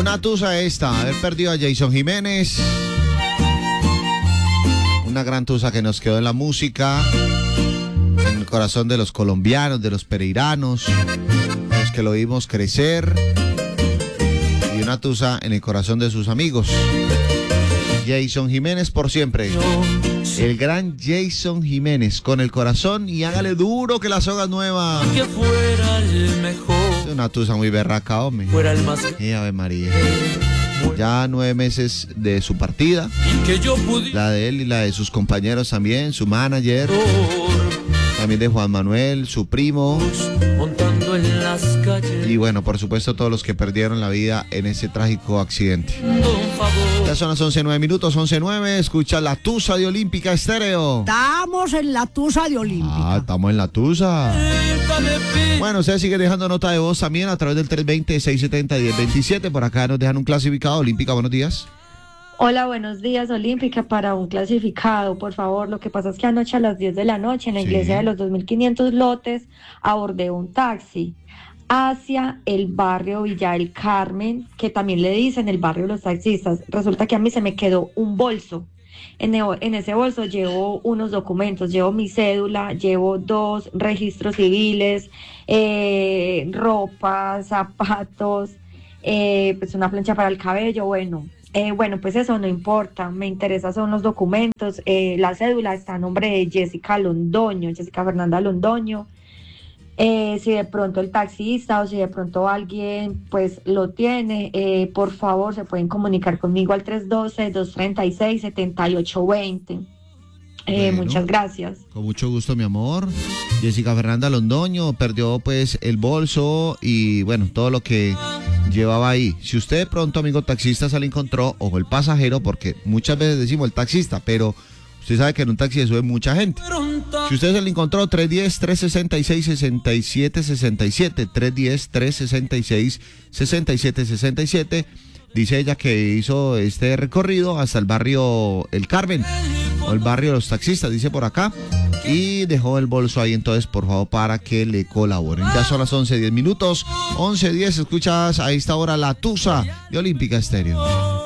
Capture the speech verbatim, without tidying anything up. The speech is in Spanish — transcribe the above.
Una tusa esta, haber perdido a Jason Jiménez. Una gran tusa que nos quedó en la música, en el corazón de los colombianos, de los pereiranos, los que lo vimos crecer. Y una tusa en el corazón de sus amigos. Jason Jiménez por siempre. El gran Jason Jiménez, con el corazón y hágale duro que la soga es nueva. Que fuera el mejor. Es una tusa muy berraca, hombre. Fuera el más. Y Ave María. Ya nueve meses de su partida. Y que yo pudiera. La de él y la de sus compañeros también, su manager. También de Juan Manuel, su primo. Montando en las calles. Y bueno, por supuesto, todos los que perdieron la vida en ese trágico accidente. Ya son las once nueve minutos, once nueve. Escucha la tusa de Olímpica Estéreo. Estamos en la tusa de Olímpica. Ah, estamos en la tusa. Bueno, ustedes siguen dejando nota de voz también a través del tres veinte, seiscientos setenta, diez veintisiete. Por acá nos dejan un clasificado. Olímpica, buenos días. Hola, buenos días, Olímpica, para un clasificado, por favor. Lo que pasa es que anoche a las diez de la noche en la Sí. iglesia de los dos mil quinientos lotes abordé un taxi hacia el barrio Villa del Carmen, que también le dicen el barrio de los taxistas. Resulta que a mí se me quedó un bolso. En, e- en ese bolso llevo unos documentos, llevo mi cédula, llevo dos registros civiles, eh, ropa, zapatos, eh, pues una plancha para el cabello, bueno. Eh, bueno, pues eso no importa, me interesa son los documentos. Eh, la cédula está a nombre de Jessica Londoño, Jessica Fernanda Londoño. Eh, si de pronto el taxista o si de pronto alguien pues lo tiene, eh, por favor se pueden comunicar conmigo al tres uno dos, dos tres seis, siete ocho dos cero. Eh, Bueno. Muchas gracias. Con mucho gusto, mi amor. Jessica Fernanda Londoño perdió pues el bolso y bueno, todo lo que llevaba ahí. Si usted de pronto, amigo taxista, se le encontró, ojo, el pasajero, porque muchas veces decimos el taxista, pero usted sabe que en un taxi se sube mucha gente. Si usted se le encontró, tres uno cero, tres seis seis, seis siete seis siete, tres uno cero, tres seis seis, seis siete seis siete. Dice ella que hizo este recorrido hasta el barrio El Carmen, o el barrio de los taxistas, dice por acá, y dejó el bolso ahí. Entonces, por favor, para que le colaboren. Ya son las once diez minutos, once diez, escuchas a esta hora la tusa de Olímpica Estéreo.